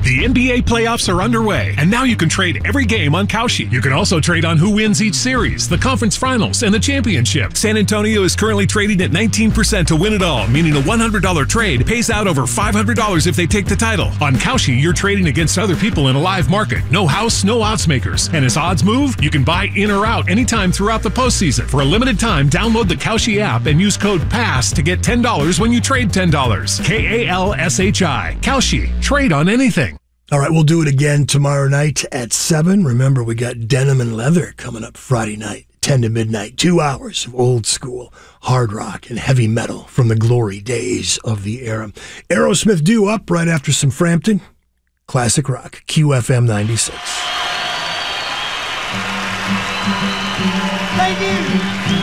The NBA playoffs are underway, and now you can trade every game on Kalshi. You can also trade on who wins each series, the conference finals, and the championship. San Antonio is currently trading at 19% to win it all, meaning a $100 trade pays out over $500 if they take the title. On Kalshi, you're trading against other people in a live market. No house, no odds makers. And as odds move, you can buy in or out anytime throughout the postseason. For a limited time, download the Kalshi app and use code PASS to get $10 when you trade $10. KALSHI. Kalshi. Trade on anything. All right, we'll do it again tomorrow night at 7. Remember, we got Denim and Leather coming up Friday night, 10 to midnight. 2 hours of old school hard rock and heavy metal from the glory days of the era. Aerosmith due up right after some Frampton. Classic rock, QFM 96. Thank you.